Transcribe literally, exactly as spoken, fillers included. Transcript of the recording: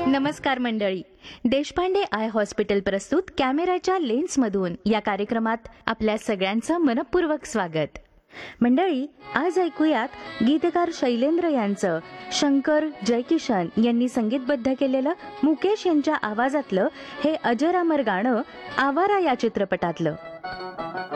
नमस्कार मंडळी. Deshpande I hospital प्रस्तुत कॅमेऱ्याच्या लेन्समधून या कार्यक्रमात आपल्या सगळ्यांचं मनपूर्वक स्वागत. मंडळी, आज ऐकूयात गीतकार शैलेंद्र यांचं शंकर जयकिशन यांनी संगीतबद्ध केलेलं मुकेश यांच्या आवाजातलं हे अजर अमर गाणं आवारा या चित्रपटातलं.